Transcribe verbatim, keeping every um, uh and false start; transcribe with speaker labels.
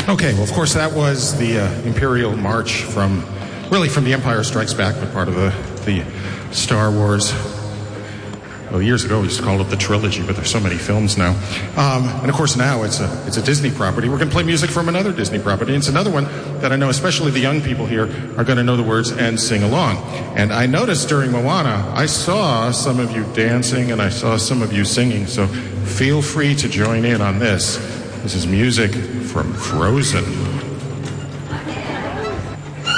Speaker 1: Okay, well, of course, that was the uh, Imperial March from, really from The Empire Strikes Back, but part of the, the Star Wars. Well, years ago we used to call it the trilogy, but there's so many films now. Um, and of course now it's a, it's a Disney property. We're going to play music from another Disney property. It's another one that I know especially the young people here are going to know the words and sing along. And I noticed during Moana, I saw some of you dancing and I saw some of you singing, so feel free to join in on this. This is music from Frozen.